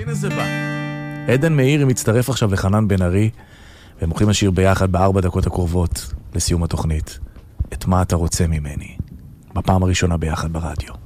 הנה זה בא. עדן מאירי מצטרף עכשיו לחנן בן ארי, והם הולכים לשיר ביחד ב4 דקות הקרובות לסיום התוכנית. את מה אתה רוצה ממני? בפעם הראשונה ביחד ברדיו.